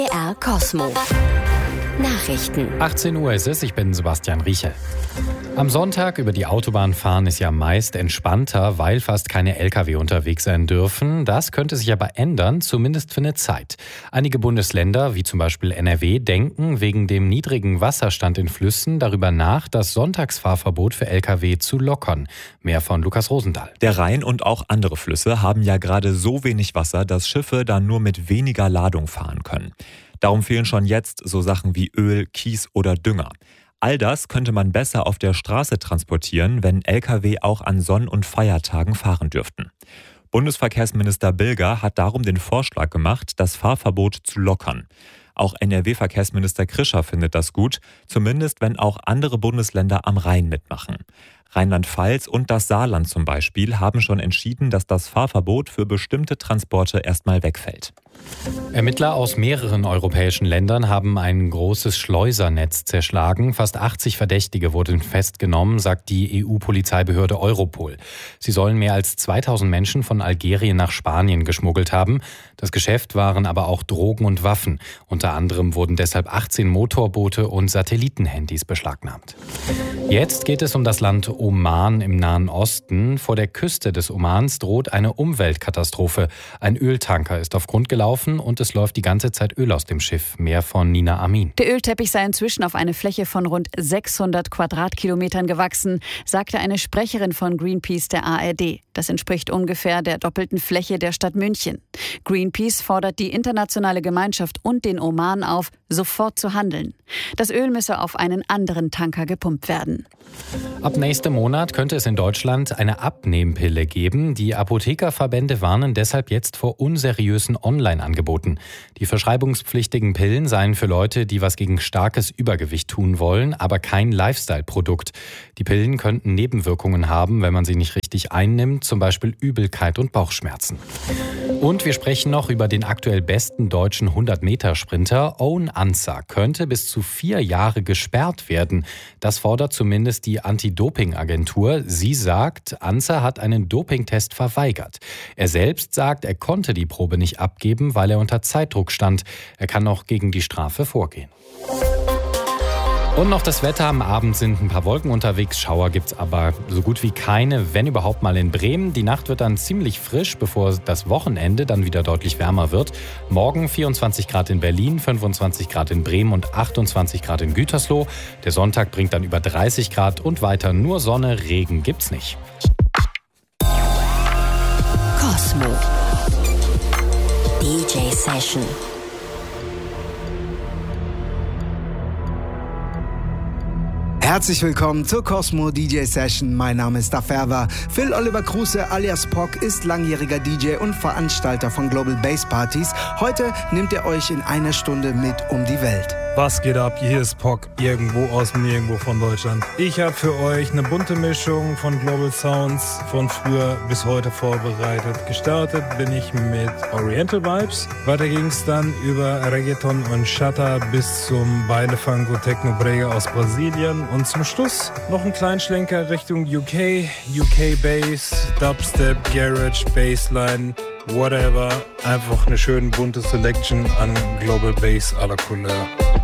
BR Kosmo. Nachrichten. 18 Uhr ist es, ich bin Sebastian Riechel. Am Sonntag über die Autobahn fahren ist ja meist entspannter, weil fast keine Lkw unterwegs sein dürfen. Das könnte sich aber ändern, zumindest für eine Zeit. Einige Bundesländer, wie zum Beispiel NRW, denken wegen dem niedrigen Wasserstand in Flüssen darüber nach, das Sonntagsfahrverbot für Lkw zu lockern. Mehr von Lukas Rosendahl. Der Rhein und auch andere Flüsse haben ja gerade so wenig Wasser, dass Schiffe dann nur mit weniger Ladung fahren können. Darum fehlen schon jetzt so Sachen wie Öl, Kies oder Dünger. All das könnte man besser auf der Straße transportieren, wenn Lkw auch an Sonn- und Feiertagen fahren dürften. Bundesverkehrsminister Bilger hat darum den Vorschlag gemacht, das Fahrverbot zu lockern. Auch NRW-Verkehrsminister Krischer findet das gut, zumindest wenn auch andere Bundesländer am Rhein mitmachen. Rheinland-Pfalz und das Saarland zum Beispiel haben schon entschieden, dass das Fahrverbot für bestimmte Transporte erstmal wegfällt. Ermittler aus mehreren europäischen Ländern haben ein großes Schleusernetz zerschlagen. Fast 80 Verdächtige wurden festgenommen, sagt die EU-Polizeibehörde Europol. Sie sollen mehr als 2000 Menschen von Algerien nach Spanien geschmuggelt haben. Das Geschäft waren aber auch Drogen und Waffen. Unter anderem wurden deshalb 18 Motorboote und Satellitenhandys beschlagnahmt. Jetzt geht es um das Land Oman im Nahen Osten. Vor der Küste des Omans droht eine Umweltkatastrophe. Ein Öltanker ist auf Grund gelaufen und es läuft die ganze Zeit Öl aus dem Schiff. Mehr von Nina Amin. Der Ölteppich sei inzwischen auf eine Fläche von rund 600 Quadratkilometern gewachsen, sagte eine Sprecherin von Greenpeace der ARD. Das entspricht ungefähr der doppelten Fläche der Stadt München. Greenpeace fordert die internationale Gemeinschaft und den Oman auf, sofort zu handeln. Das Öl müsse auf einen anderen Tanker gepumpt werden. Ab nächstem Monat könnte es in Deutschland eine Abnehmpille geben. Die Apothekerverbände warnen deshalb jetzt vor unseriösen Online-Angeboten. Die verschreibungspflichtigen Pillen seien für Leute, die was gegen starkes Übergewicht tun wollen, aber kein Lifestyle-Produkt. Die Pillen könnten Nebenwirkungen haben, wenn man sie nicht richtig einnimmt, zum Beispiel Übelkeit und Bauchschmerzen. Und wir sprechen noch über den aktuell besten deutschen 100-Meter-Sprinter. Owen Ancer könnte bis zu 4 Jahre gesperrt werden. Das fordert zumindest die Anti-Doping-Agentur. Sie sagt, Ancer hat einen Dopingtest verweigert. Er selbst sagt, er konnte die Probe nicht abgeben, weil er unter Zeitdruck stand. Er kann noch gegen die Strafe vorgehen. Und noch das Wetter. Am Abend sind ein paar Wolken unterwegs. Schauer gibt's aber so gut wie keine, wenn überhaupt mal in Bremen. Die Nacht wird dann ziemlich frisch, bevor das Wochenende dann wieder deutlich wärmer wird. Morgen 24 Grad in Berlin, 25 Grad in Bremen und 28 Grad in Gütersloh. Der Sonntag bringt dann über 30 Grad und weiter nur Sonne, Regen gibt's nicht. Kosmo. DJ Session. Herzlich willkommen zur Kosmo DJ Session. Mein Name ist Daferva. Phil Oliver Kruse alias Pock ist langjähriger DJ und Veranstalter von Global Bass Partys. Heute nimmt er euch in einer Stunde mit um die Welt. Was geht ab? Hier ist Pock, irgendwo aus dem Nirgendwo von Deutschland. Ich habe für euch eine bunte Mischung von Global Sounds von früher bis heute vorbereitet. Gestartet bin ich mit Oriental Vibes. Weiter ging es dann über Reggaeton und Shatta bis zum Bailefango Techno Brega aus Brasilien. Und zum Schluss noch einen kleinen Schlenker Richtung UK Bass, Dubstep, Garage, Bassline, whatever. Einfach eine schön bunte Selection an Global Bass à la Couleur.